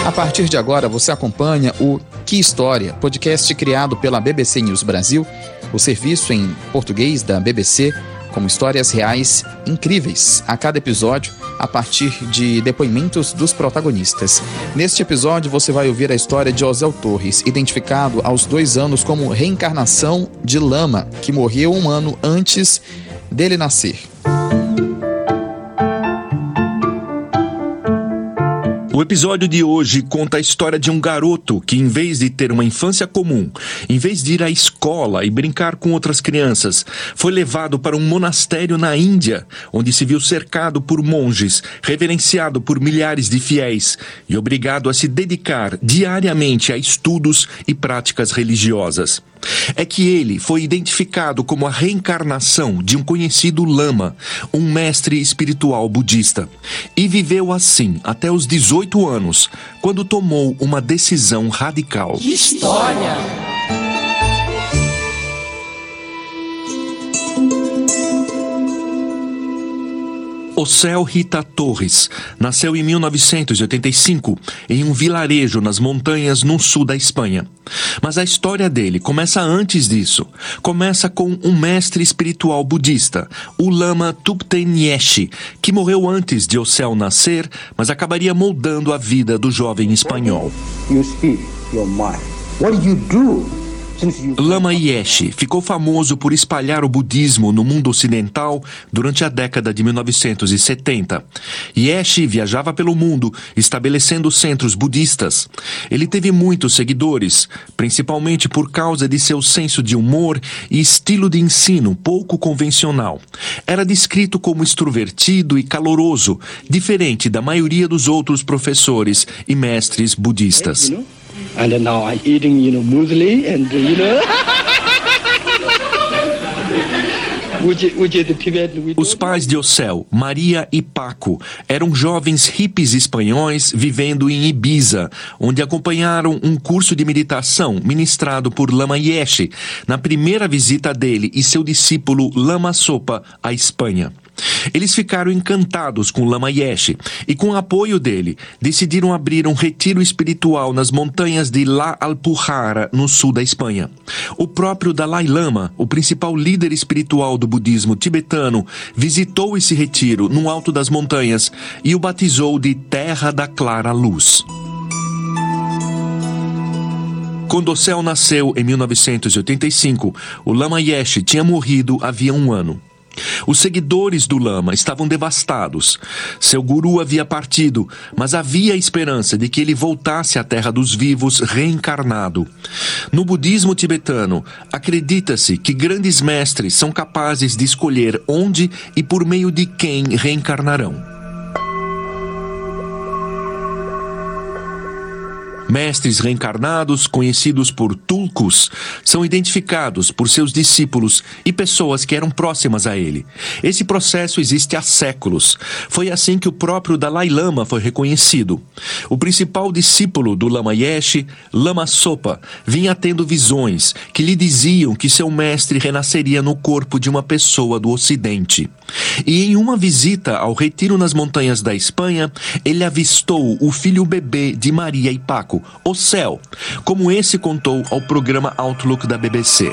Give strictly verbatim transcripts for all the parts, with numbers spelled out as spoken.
A partir de agora, você acompanha o Que História, podcast criado pela B B C News Brasil, o serviço em português da B B C, com histórias reais incríveis a cada episódio, a partir de depoimentos dos protagonistas. Neste episódio, você vai ouvir a história de Osel Torres, identificado aos dois anos como reencarnação de lama, que morreu um ano antes dele nascer. O episódio de hoje conta a história de um garoto que, em vez de ter uma infância comum, em vez de ir à escola e brincar com outras crianças, foi levado para um monastério na Índia, onde se viu cercado por monges, reverenciado por milhares de fiéis e obrigado a se dedicar diariamente a estudos e práticas religiosas. É que ele foi identificado como a reencarnação de um conhecido lama, um mestre espiritual budista, e viveu assim até os dezoito anos, quando tomou uma decisão radical. Que história! Osel Rita Torres nasceu em mil novecentos e oitenta e cinco em um vilarejo nas montanhas no sul da Espanha. Mas a história dele começa antes disso. Começa com um mestre espiritual budista, o lama Thupten Nyeshe, que morreu antes de Osel nascer, mas acabaria moldando a vida do jovem espanhol. You speak your mind. What do you do? Lama Yeshe ficou famoso por espalhar o budismo no mundo ocidental durante a década de mil novecentos e setenta. Yeshe viajava pelo mundo, estabelecendo centros budistas. Ele teve muitos seguidores, principalmente por causa de seu senso de humor e estilo de ensino pouco convencional. Era descrito como extrovertido e caloroso, diferente da maioria dos outros professores e mestres budistas. And now I'm eating, you know, muesli and, you know... Os pais de Osel, Maria e Paco, eram jovens hippies espanhóis vivendo em Ibiza, onde acompanharam um curso de meditação ministrado por Lama Yeshe na primeira visita dele e seu discípulo Lama Zopa à Espanha. Eles ficaram encantados com Lama Yeshe e, com o apoio dele, decidiram abrir um retiro espiritual nas montanhas de La Alpujarra, no sul da Espanha. O próprio Dalai Lama, o principal líder espiritual do budismo tibetano, visitou esse retiro no alto das montanhas e o batizou de Terra da Clara Luz. Quando Osel nasceu em mil novecentos e oitenta e cinco, o Lama Yeshe tinha morrido havia um ano. Os seguidores do Lama estavam devastados. Seu guru havia partido, mas havia esperança de que ele voltasse à terra dos vivos reencarnado. No budismo tibetano, acredita-se que grandes mestres são capazes de escolher onde e por meio de quem reencarnarão. Mestres reencarnados, conhecidos por tulkus, são identificados por seus discípulos e pessoas que eram próximas a ele. Esse processo existe há séculos. Foi assim que o próprio Dalai Lama foi reconhecido. O principal discípulo do Lama Yeshe, Lama Zopa, vinha tendo visões que lhe diziam que seu mestre renasceria no corpo de uma pessoa do Ocidente. E em uma visita ao retiro nas montanhas da Espanha, ele avistou o filho bebê de Maria e Paco, Osel, como esse contou ao programa Outlook da B B C.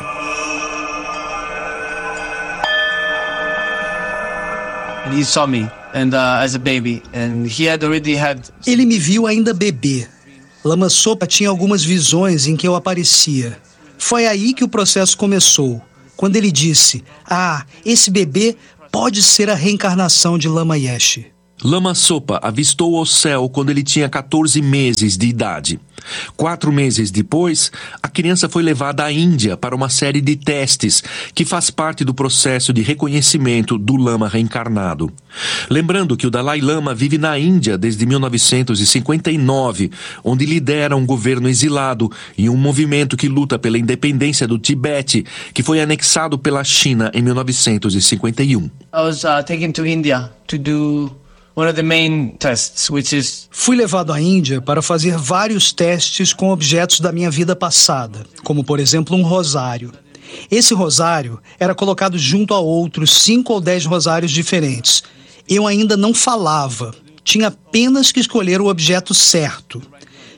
And he saw me and uh, as a baby and he had already had Ele me viu ainda bebê. Lama Zopa tinha algumas visões em que eu aparecia. Foi aí que o processo começou, quando ele disse: "Ah, esse bebê pode ser a reencarnação de Lama Yeshe." Lama Zopa avistou Osel quando ele tinha catorze meses de idade. Quatro meses depois, a criança foi levada à Índia para uma série de testes que faz parte do processo de reconhecimento do Lama reencarnado. Lembrando que o Dalai Lama vive na Índia desde mil novecentos e cinquenta e nove, onde lidera um governo exilado e um movimento que luta pela independência do Tibete, que foi anexado pela China em mil novecentos e cinquenta e um. I was uh, taken to India to do one of the main tests, which is... Fui levado à Índia para fazer vários testes com objetos da minha vida passada, como por exemplo um rosário. Esse rosário era colocado junto a outros cinco ou dez rosários diferentes. Eu ainda não falava, tinha apenas que escolher o objeto certo.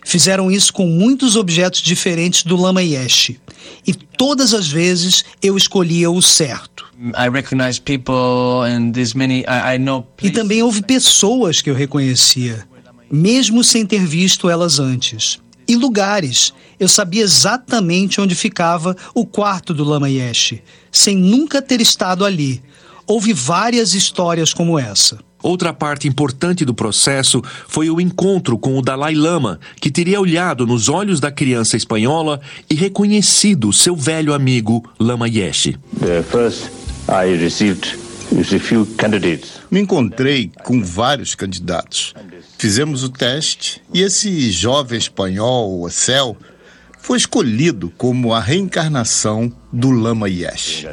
Fizeram isso com muitos objetos diferentes do Lama Yeshe. E todas as vezes eu escolhia o certo. I recognize people and there's many I, I know E também houve pessoas que eu reconhecia, mesmo sem ter visto elas antes. E lugares. Eu sabia exatamente onde ficava o quarto do Lama Yeshe, sem nunca ter estado ali. Houve várias histórias como essa. Outra parte importante do processo foi o encontro com o Dalai Lama, que teria olhado nos olhos da criança espanhola e reconhecido seu velho amigo Lama Yeshe. The first I received is a few candidates. Me encontrei com vários candidatos. Fizemos o teste e esse jovem espanhol, Ocel, foi escolhido como a reencarnação do Lama Yeshe.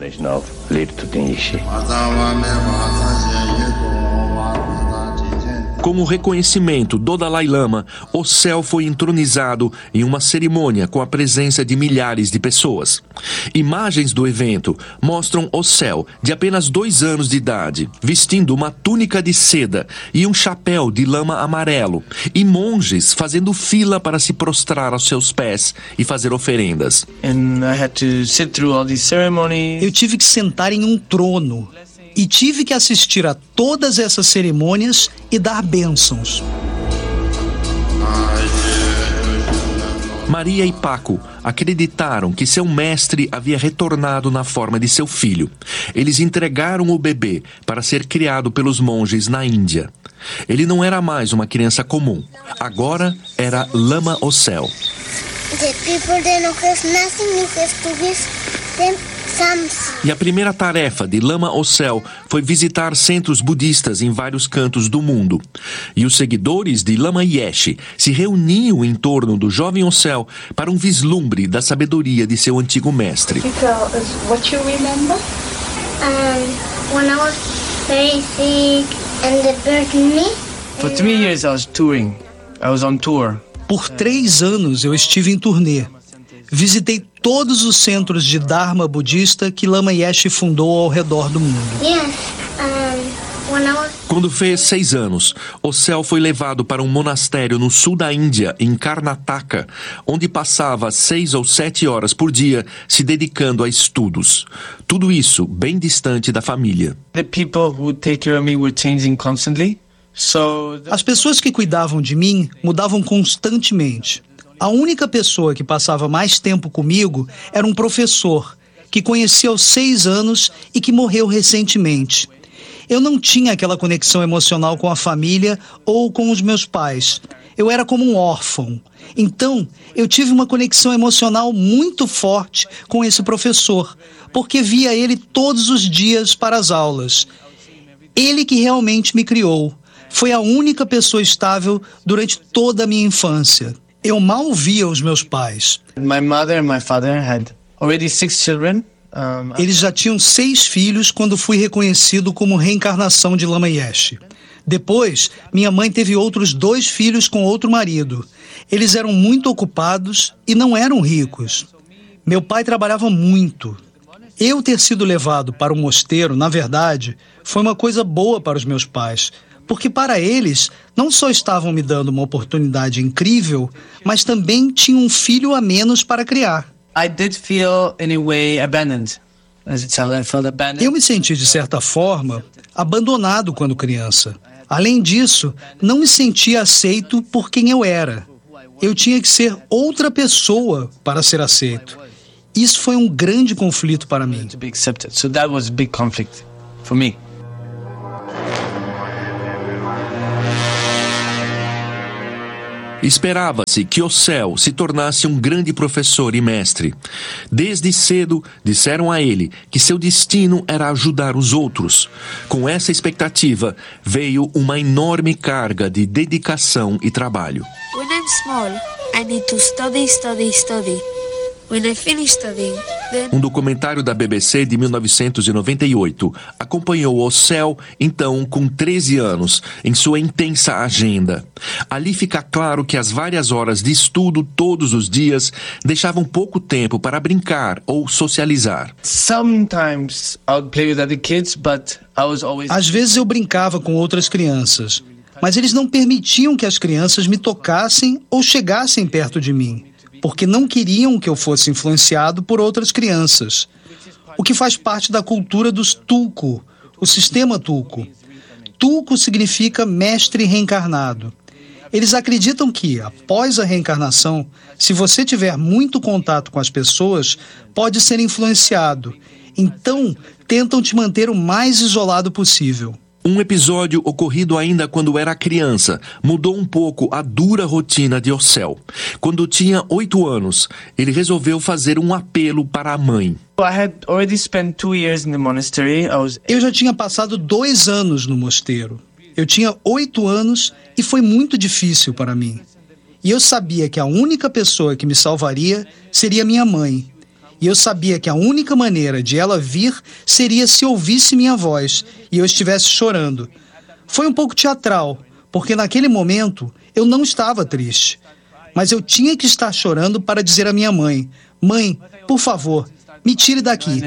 Como reconhecimento do Dalai Lama, Ocel foi entronizado em uma cerimônia com a presença de milhares de pessoas. Imagens do evento mostram Ocel, de apenas dois anos de idade, vestindo uma túnica de seda e um chapéu de lama amarelo, e monges fazendo fila para se prostrar aos seus pés e fazer oferendas. and I had to sit through all these ceremonies. Eu tive que sentar em um trono e tive que assistir a todas essas cerimônias e dar bênçãos. Maria e Paco acreditaram que seu mestre havia retornado na forma de seu filho. Eles entregaram o bebê para ser criado pelos monges na Índia. Ele não era mais uma criança comum. Agora era Lama Ocel. The people they don't have nothing, you have to give them something. E a primeira tarefa de Lama Ocel foi visitar centros budistas em vários cantos do mundo. E os seguidores de Lama Yeshe se reuniam em torno do jovem Ocel para um vislumbre da sabedoria de seu antigo mestre. Tell us what you remember? Um, when I was very sick and they buried me. For three years I was touring. I was on tour. Por três anos eu estive em turnê. Visitei todos os centros de Dharma budista que Lama Yeshe fundou ao redor do mundo. Yes. Um, when I was Quando fez seis anos, Ocel foi levado para um monastério no sul da Índia, em Karnataka, onde passava seis ou sete horas por dia se dedicando a estudos. Tudo isso bem distante da família. The people who would take care of me were changing constantly. So the, As pessoas que cuidavam de mim mudavam constantemente. A única pessoa que passava mais tempo comigo era um professor, que conheci aos seis anos e que morreu recentemente. Eu não tinha aquela conexão emocional com a família ou com os meus pais. Eu era como um órfão. Então, eu tive uma conexão emocional muito forte com esse professor, porque via ele todos os dias para as aulas. Ele que realmente me criou. Foi a única pessoa estável durante toda a minha infância. Eu mal via os meus pais. my mother and my father had already six children. Um, Eles já tinham seis filhos quando fui reconhecido como reencarnação de Lama Yeshe. Depois, minha mãe teve outros dois filhos com outro marido. Eles eram muito ocupados e não eram ricos. Meu pai trabalhava muito. Eu ter sido levado para o mosteiro, na verdade, foi uma coisa boa para os meus pais, porque para eles não só estavam me dando uma oportunidade incrível, mas também tinham um filho a menos para criar. I did feel in a way abandoned. As a child, I felt abandoned. Eu me senti, de certa forma, abandonado quando criança. Além disso, não me sentia aceito por quem eu era. Eu tinha que ser outra pessoa para ser aceito. Isso foi um grande conflito para mim. To be accepted. So that was a big conflict for me. Esperava-se que Ocel se tornasse um grande professor e mestre. Desde cedo, disseram a ele que seu destino era ajudar os outros. Com essa expectativa, veio uma enorme carga de dedicação e trabalho. When I'm small, I need to study, study, study. When I finish studying, then Um documentário da B B C de mil novecentos e noventa e oito acompanhou Ocel, então com treze anos, em sua intensa agenda. Ali fica claro que as várias horas de estudo todos os dias deixavam pouco tempo para brincar ou socializar. Sometimes I would play with other kids, but I was always Às vezes eu brincava com outras crianças, Mas eles não permitiam que as crianças me tocassem ou chegassem perto de mim, porque não queriam que eu fosse influenciado por outras crianças, o que faz parte da cultura dos Tulku, o sistema Tulku. Tulku significa mestre reencarnado. Eles acreditam que, após a reencarnação, se você tiver muito contato com as pessoas, pode ser influenciado. Então, tentam te manter o mais isolado possível. Um episódio ocorrido ainda quando era criança mudou um pouco a dura rotina de Ocel. Quando tinha oito anos, ele resolveu fazer um apelo para a mãe. Eu já tinha passado dois anos no mosteiro. Eu tinha oito anos e foi muito difícil para mim. E eu sabia que a única pessoa que me salvaria seria minha mãe. E eu sabia que a única maneira de ela vir seria se ouvisse minha voz e eu estivesse chorando. Foi um pouco teatral, porque naquele momento eu não estava triste. Mas eu tinha que estar chorando para dizer à minha mãe: Mãe, por favor, me tire daqui.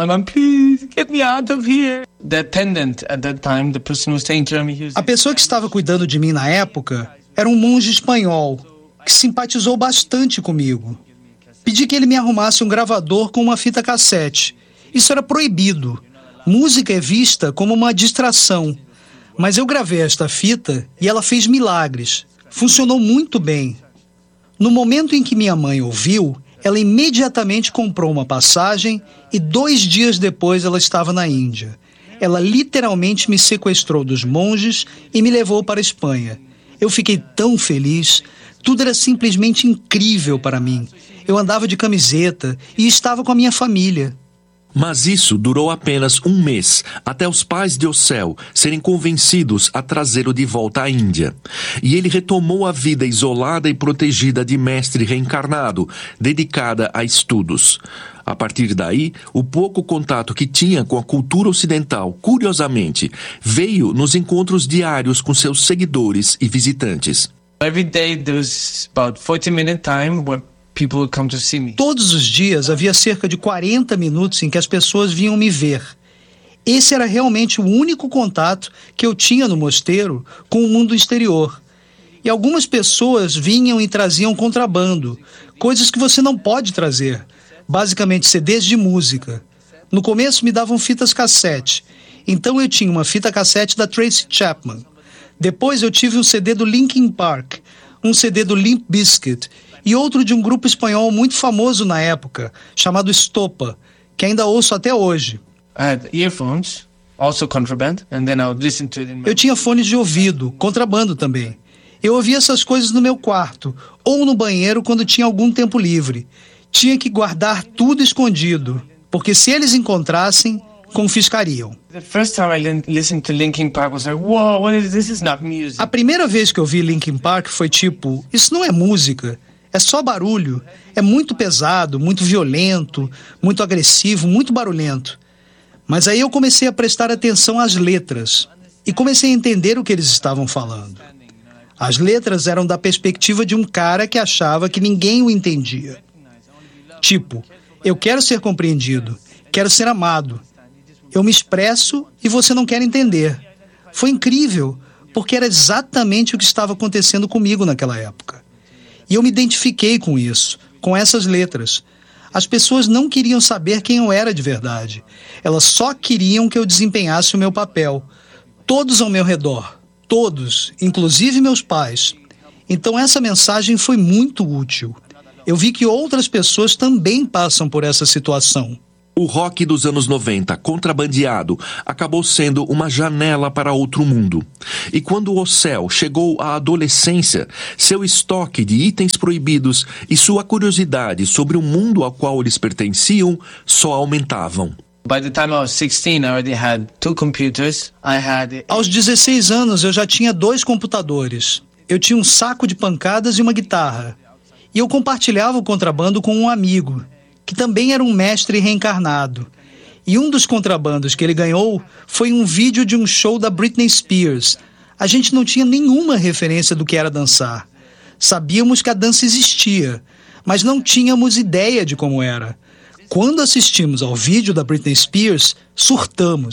A pessoa que estava cuidando de mim na época era um monge espanhol que simpatizou bastante comigo. Pedi que ele me arrumasse um gravador com uma fita cassete. Isso era proibido. Música é vista como uma distração. Mas eu gravei esta fita e ela fez milagres. Funcionou muito bem. No momento em que minha mãe ouviu, ela imediatamente comprou uma passagem e dois dias depois ela estava na Índia. Ela literalmente me sequestrou dos monges e me levou para a Espanha. Eu fiquei tão feliz. Tudo era simplesmente incrível para mim. Eu andava de camiseta e estava com a minha família. Mas isso durou apenas um mês, até os pais de Ocel serem convencidos a trazê-lo de volta à Índia. E ele retomou a vida isolada e protegida de mestre reencarnado, dedicada a estudos. A partir daí, o pouco contato que tinha com a cultura ocidental, curiosamente, veio nos encontros diários com seus seguidores e visitantes. Every day there was about forty minute time where people would come to see me. Todos os dias havia cerca de quarenta minutos em que as pessoas vinham me ver. Esse era realmente o único contato que eu tinha no mosteiro com o mundo exterior. E algumas pessoas vinham e traziam contrabando, coisas que você não pode trazer, basicamente C Ds de música. No começo me davam fitas cassete, então eu tinha uma fita cassete da Tracy Chapman. Depois eu tive um C D do Linkin Park, um C D do Limp Bizkit e outro de um grupo espanhol muito famoso na época, chamado Estopa, que ainda ouço até hoje. Eu tinha fones de ouvido, contrabando também. Eu ouvia essas coisas no meu quarto, ou no banheiro quando tinha algum tempo livre. Tinha que guardar tudo escondido, porque se eles encontrassem, confiscariam. A primeira vez que eu vi Linkin Park foi tipo, isso não é música, é só barulho, é muito pesado, muito violento, muito agressivo, muito barulhento. Mas aí eu comecei a prestar atenção às letras e comecei a entender o que eles estavam falando. As letras eram da perspectiva de um cara que achava que ninguém o entendia. Tipo, eu quero ser compreendido, quero ser amado. Eu me expresso e você não quer entender. Foi incrível, porque era exatamente o que estava acontecendo comigo naquela época. E eu me identifiquei com isso, com essas letras. As pessoas não queriam saber quem eu era de verdade. Elas só queriam que eu desempenhasse o meu papel. Todos ao meu redor, todos, inclusive meus pais. Então essa mensagem foi muito útil. Eu vi que outras pessoas também passam por essa situação. O rock dos anos noventa, contrabandeado, acabou sendo uma janela para outro mundo. E quando Ocel chegou à adolescência, seu estoque de itens proibidos e sua curiosidade sobre o mundo ao qual eles pertenciam só aumentavam. By the time I was sixteen, I already had two computers. I had... Aos dezesseis anos, eu já tinha dois computadores. Eu tinha um saco de pancadas e uma guitarra. E eu compartilhava o contrabando com um amigo, que também era um mestre reencarnado. E um dos contrabandos que ele ganhou foi um vídeo de um show da Britney Spears. A gente não tinha nenhuma referência do que era dançar. Sabíamos que a dança existia, mas não tínhamos ideia de como era. Quando assistimos ao vídeo da Britney Spears, surtamos.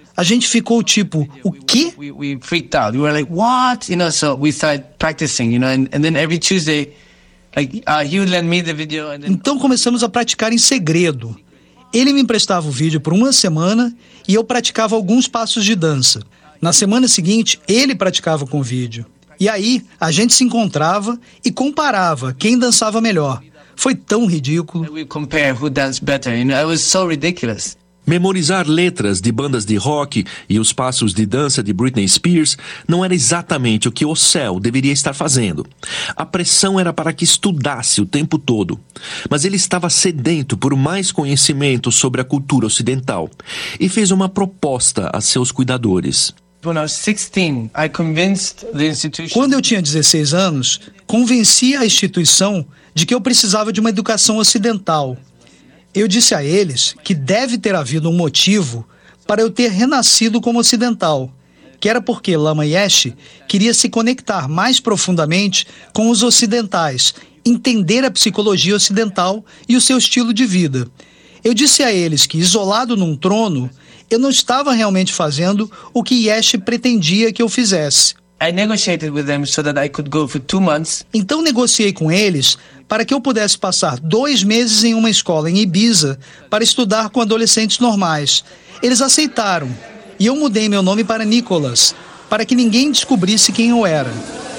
A gente ficou tipo, o quê? We, we freaked out. We were like, what? You know, so we started practicing, you know, and, and then every Tuesday, like, uh, he would lend me the video. And then... Então começamos a praticar em segredo. Ele me emprestava o vídeo por uma semana e eu praticava alguns passos de dança. Na semana seguinte, ele praticava com o vídeo. E aí, a gente se encontrava e comparava quem dançava melhor. Foi tão ridículo. We compare who danced better, you know, it was so ridiculous. Memorizar letras de bandas de rock e os passos de dança de Britney Spears não era exatamente o que Ocel deveria estar fazendo. A pressão era para que estudasse o tempo todo. Mas ele estava sedento por mais conhecimento sobre a cultura ocidental e fez uma proposta a seus cuidadores. Quando eu tinha dezesseis anos, convenci a instituição de que eu precisava de uma educação ocidental. Eu disse a eles que deve ter havido um motivo para eu ter renascido como ocidental, que era porque Lama Yeshe queria se conectar mais profundamente com os ocidentais, entender a psicologia ocidental e o seu estilo de vida. Eu disse a eles que, isolado num trono, eu não estava realmente fazendo o que Yeshe pretendia que eu fizesse. I negotiated with them so that I could go for two months. Então negociei com eles para que eu pudesse passar dois meses em uma escola em Ibiza para estudar com adolescentes normais. Eles aceitaram e eu mudei meu nome para Nicholas, para que ninguém descobrisse quem eu era.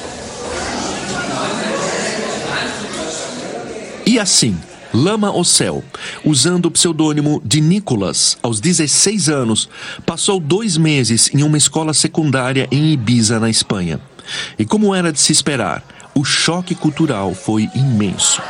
E assim, Lama Ocel, usando o pseudônimo de Nicholas, aos dezesseis anos, passou dois meses em uma escola secundária em Ibiza, na Espanha. E como era de se esperar, o choque cultural foi imenso.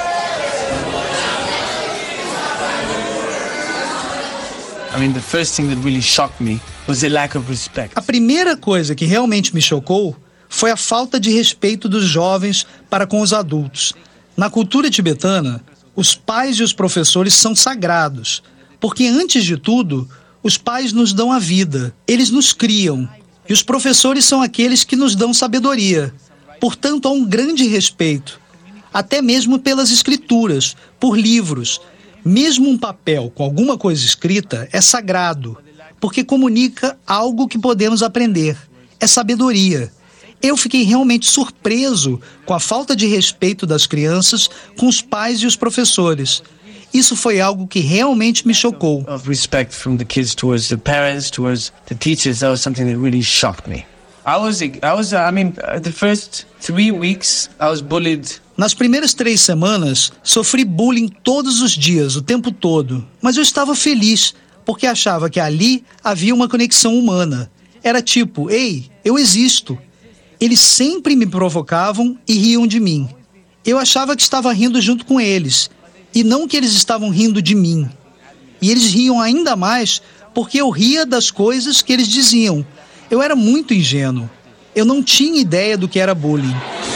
I mean, the first thing that really shocked me was the lack of respect. A primeira coisa que realmente me chocou foi a falta de respeito dos jovens para com os adultos. Na cultura tibetana, os pais e os professores são sagrados, porque antes de tudo, os pais nos dão a vida, eles nos criam, e os professores são aqueles que nos dão sabedoria. Portanto, há um grande respeito, até mesmo pelas escrituras, por livros. Mesmo um papel com alguma coisa escrita é sagrado, porque comunica algo que podemos aprender, é sabedoria. Eu fiquei realmente surpreso com a falta de respeito das crianças com os pais e os professores. Isso foi algo que realmente me chocou. Of respect from the kids towards the parents, towards the teachers, that was something that really shocked me. I was, I was, I mean, the first three weeks I was bullied. Nas primeiras três semanas, sofri bullying todos os dias, o tempo todo. Mas eu estava feliz, porque achava que ali havia uma conexão humana. Era tipo, ei, eu existo. Eles sempre me provocavam e riam de mim. Eu achava que estava rindo junto com eles, e não que eles estavam rindo de mim. E eles riam ainda mais porque eu ria das coisas que eles diziam. Eu era muito ingênuo. Eu não tinha ideia do que era bullying.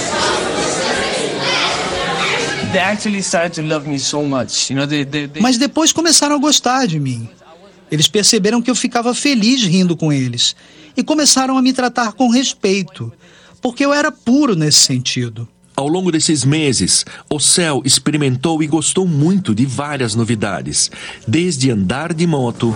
They actually started to love me so much. You know, they, they, they... Mas depois começaram a gostar de mim. Eles perceberam que eu ficava feliz rindo com eles e começaram a me tratar com respeito, porque eu era puro nesse sentido. Ao longo desses meses, Ocel experimentou e gostou muito de várias novidades, desde andar de moto.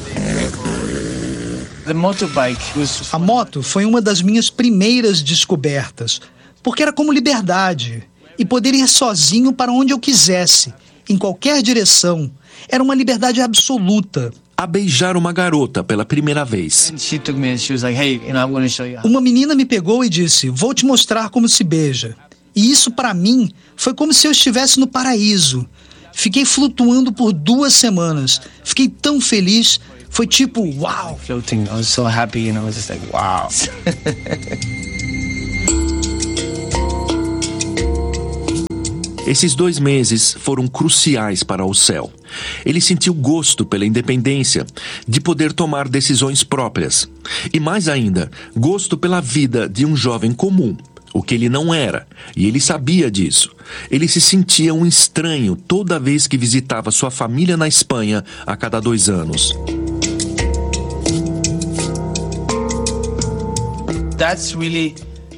The motorbike was... A moto foi uma das minhas primeiras descobertas, porque era como liberdade e poder ir sozinho para onde eu quisesse, em qualquer direção. Era uma liberdade absoluta. A beijar uma garota pela primeira vez. Uma menina me pegou e disse, vou te mostrar como se beija. E isso, para mim, foi como se eu estivesse no paraíso. Fiquei flutuando por duas semanas. Fiquei tão feliz. Foi tipo, uau! Floating, I was so happy, and I was just like, wow. Esses dois meses foram cruciais para Ocel. Ele sentiu gosto pela independência, de poder tomar decisões próprias. E mais ainda, gosto pela vida de um jovem comum, o que ele não era, e ele sabia disso. Ele se sentia um estranho toda vez que visitava sua família na Espanha a cada dois anos. That's really...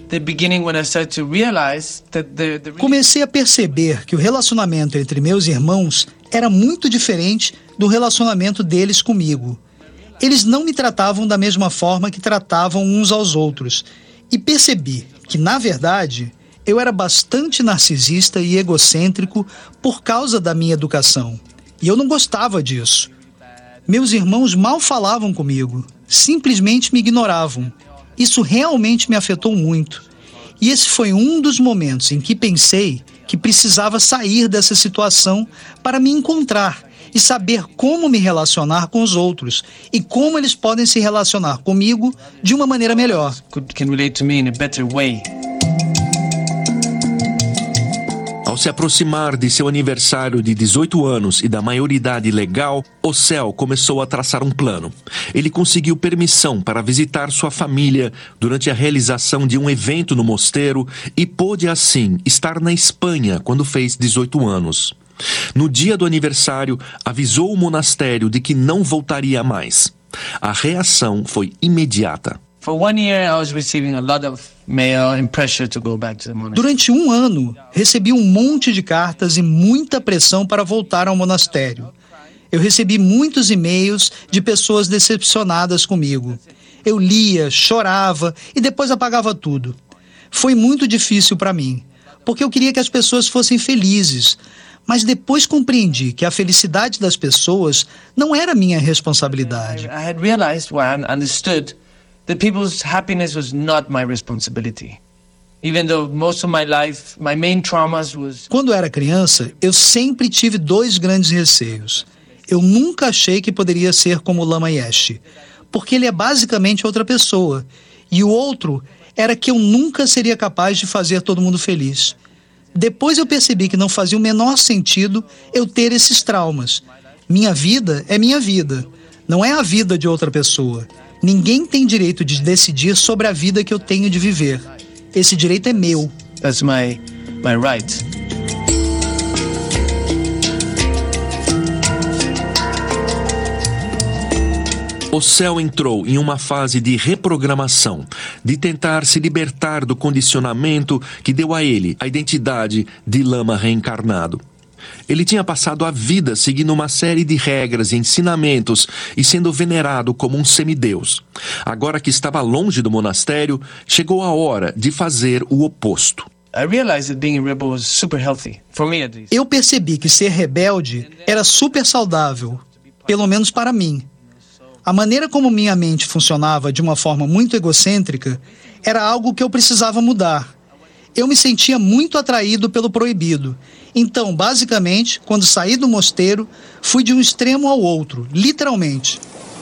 Comecei a perceber que o relacionamento entre meus irmãos era muito diferente do relacionamento deles comigo. Eles não me tratavam da mesma forma que tratavam uns aos outros. E percebi que, na verdade, eu era bastante narcisista e egocêntrico por causa da minha educação. E eu não gostava disso. Meus irmãos mal falavam comigo, simplesmente me ignoravam. Isso realmente me afetou muito. E esse foi um dos momentos em que pensei que precisava sair dessa situação para me encontrar e saber como me relacionar com os outros e como eles podem se relacionar comigo de uma maneira melhor. Can relate to me in a better way. Ao se aproximar de seu aniversário de dezoito anos e da maioridade legal, Ocel começou a traçar um plano. Ele conseguiu permissão para visitar sua família durante a realização de um evento no mosteiro e pôde, assim, estar na Espanha quando fez dezoito anos. No dia do aniversário, avisou o monastério de que não voltaria mais. A reação foi imediata. Durante um ano, recebi um monte de cartas e muita pressão para voltar ao monastério. Eu recebi muitos e-mails de pessoas decepcionadas comigo. Eu lia, chorava e depois apagava tudo. Foi muito difícil para mim, porque eu queria que as pessoas fossem felizes. Mas depois compreendi que a felicidade das pessoas não era minha responsabilidade. I had realized, well, I understood that people's happiness was not my responsibility. Even though most of my life, my main traumas was... Quando era criança, eu sempre tive dois grandes receios. Eu nunca achei que poderia ser como o Lama Yeshe, porque ele é basicamente outra pessoa. E o outro era que eu nunca seria capaz de fazer todo mundo feliz. Depois eu percebi que não fazia o menor sentido eu ter esses traumas. Minha vida é minha vida, não é a vida de outra pessoa. Ninguém tem direito de decidir sobre a vida que eu tenho de viver. Esse direito é meu. That's my, my right. Ocel entrou em uma fase de reprogramação, de tentar se libertar do condicionamento que deu a ele a identidade de lama reencarnado. Ele tinha passado a vida seguindo uma série de regras e ensinamentos e sendo venerado como um semideus. Agora que estava longe do monastério, chegou a hora de fazer o oposto. Eu percebi que ser rebelde era super saudável, pelo menos para mim. A maneira como minha mente funcionava de uma forma muito egocêntrica era algo que eu precisava mudar. Eu me sentia muito atraído pelo proibido. Então, basicamente, quando saí do mosteiro, fui de um extremo ao outro, literalmente.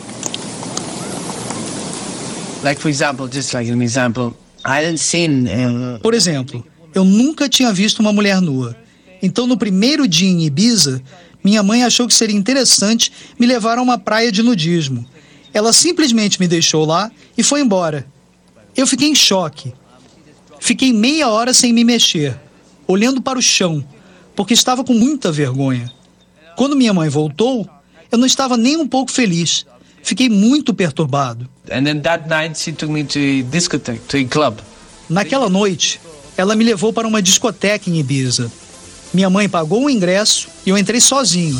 Like for example, just like an example, I hadn't seen, uh... Por exemplo, eu nunca tinha visto uma mulher nua. Então, no primeiro dia em Ibiza, minha mãe achou que seria interessante me levar a uma praia de nudismo. Ela simplesmente me deixou lá e foi embora. Eu fiquei em choque. Fiquei meia hora sem me mexer, olhando para o chão, porque estava com muita vergonha. Quando minha mãe voltou, eu não estava nem um pouco feliz. Fiquei muito perturbado. And then that night she took me to a discotheque, to a club. Naquela noite, ela me levou para uma discoteca em Ibiza. Minha mãe pagou o ingresso e eu entrei sozinho.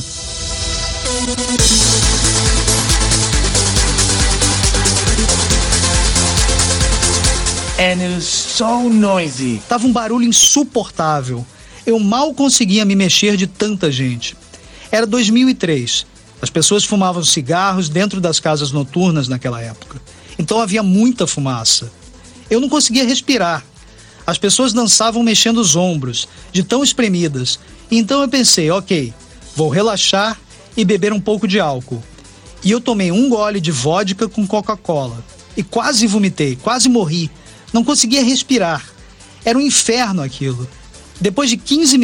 And it was so noisy. Tava um barulho insuportável. Eu mal conseguia me mexer de tanta gente. Era dois mil e três. As pessoas fumavam cigarros dentro das casas noturnas naquela época. Então havia muita fumaça. Eu não conseguia respirar. As pessoas dançavam mexendo os ombros, de tão espremidas. Então eu pensei, ok, vou relaxar e beber um pouco de álcool. E eu tomei um gole de vodka com Coca-Cola. E quase vomitei, quase morri. Não conseguia respirar. Era um inferno aquilo. Depois de quinze minutos,